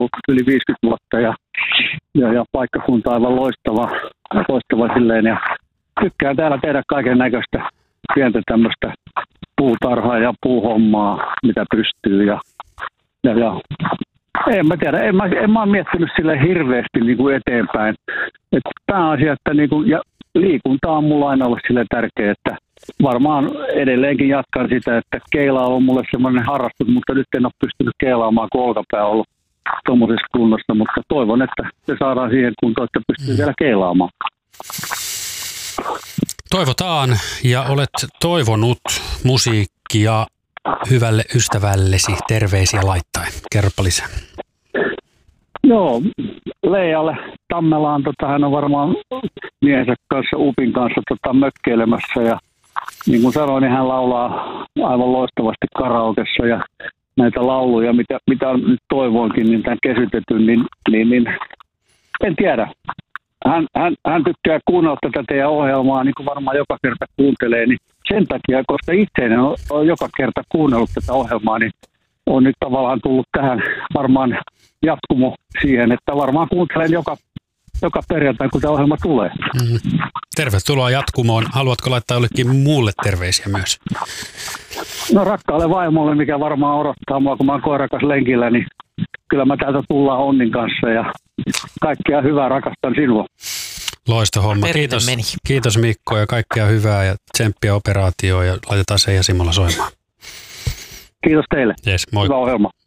yli 50 vuotta ja paikkakunta aivan loistava silleen. Ja tykkään täällä tehdä kaiken näköistä pientä tämmöistä puutarhaa ja puuhommaa, mitä pystyy. Ja en mä tiedä, en mä ole miettinyt sille hirveästi niin kuin eteenpäin. Et pääasia, että niin kuin, ja liikunta on mulla aina ollut sille tärkeä, että varmaan edelleenkin jatkan sitä, että keila on mulle semmoinen harrastus, mutta nyt en ole pystynyt keilaamaan, kun olkapää on ollut tuommoisessa kunnossa, mutta toivon, että se saadaan siihen kuntoon, että pystyy vielä keilaamaan. Toivotaan, ja olet toivonut musiikkia hyvälle ystävällesi terveisiä laittaen. Kerropa lisää. Joo, Leijalle Tammelaan, hän on varmaan miehensä kanssa, Upin kanssa mökkeilemässä ja niin kuin sanoin, niin hän laulaa aivan loistavasti karaokessa ja näitä lauluja, mitä nyt toivoinkin, niin tämän kesytetyn, niin en tiedä. Hän tykkää kuunnella tätä teidän ohjelmaa, niin kuin varmaan joka kerta kuuntelee, niin sen takia, koska itse on joka kerta kuunnellut tätä ohjelmaa, niin on nyt tavallaan tullut tähän varmaan jatkumo siihen, että varmaan kuuntelen joka perjantai, kun tämä ohjelma tulee. Tervetuloa jatkumoon. Haluatko laittaa jollekin muulle terveisiä myös? No rakkaalle vaimolle, mikä varmaan odottaa mua, kun mä oon koirakas lenkillä, niin kyllä mä täältä tullaan Onnin kanssa ja kaikkea hyvää, rakastan sinua. Loista homma. Kiitos Mikko ja kaikkea hyvää ja tsemppiä operaatioon ja laitetaan se ja Simolla soimaan. Kiitos teille. Yes, moi. Hyvä ohjelma.